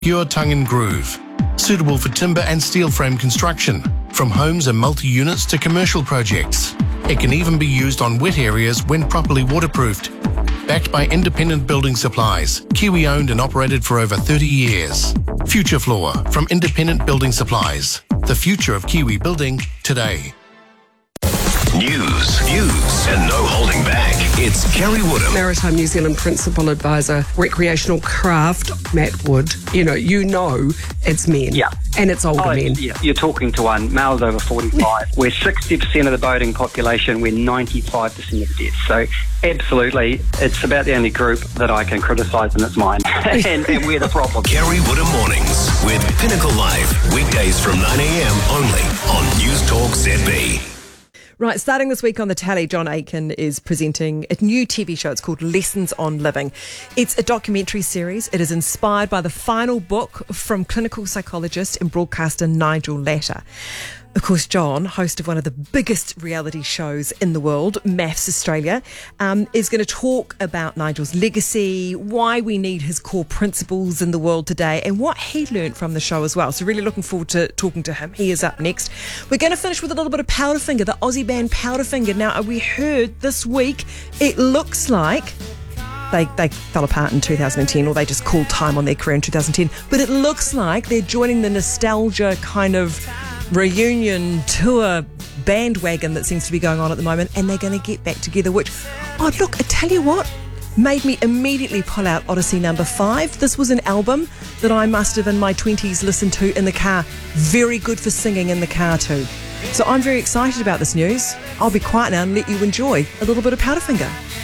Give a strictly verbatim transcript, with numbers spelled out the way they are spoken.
Pure tongue and groove. Suitable for timber and steel frame construction, from homes and multi-units to commercial projects. It can even be used on wet areas when properly waterproofed. Backed by Independent Building Supplies, Kiwi owned and operated for over thirty years. Future Floor from Independent Building Supplies. The future of Kiwi building today. News, views, and no holding back. It's Kerry Woodham. Maritime New Zealand Principal Advisor, Recreational Craft, Matt Wood. You know, you know it's men. Yeah. And it's older oh, men. Yeah. You're talking to one, males over forty-five. We're sixty percent of the boating population. We're ninety-five percent of the deaths. So absolutely, it's about the only group that I can criticise, and it's mine. and, and we're the problem. Kerry Woodham Mornings with Pinnacle Live. Weekdays from nine a.m. only on News Talk Z B. Right, starting this week on the Tally, John Aiken is presenting a new T V show. It's called Lessons on Living. It's a documentary series. It is inspired by the final book from clinical psychologist and broadcaster Nigel Latta. Of course, John, host of one of the biggest reality shows in the world, Maths Australia, um, is going to talk about Nigel's legacy, why we need his core principles in the world today, and what he learnt from the show as well. So really looking forward to talking to him. He is up next. We're going to finish with a little bit of Powderfinger, the Aussie band Powderfinger. Now, we heard this week, it looks like They they fell apart in two thousand ten, or they just called time on their career in two thousand ten. But it looks like they're joining the nostalgia kind of reunion tour bandwagon that seems to be going on at the moment, and they're going to get back together, which, oh look, I tell you what, made me immediately pull out Odyssey number five. This was an album that I must have in my twenties listened to in the car. Very good for singing in the car too. So I'm very excited about this news. I'll be quiet now and let you enjoy a little bit of Powderfinger.